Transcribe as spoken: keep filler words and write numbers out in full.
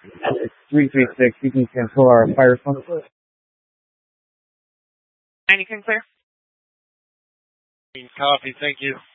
It's three three six. You can cancel our fire response. And you can clear. Copy. Thank you.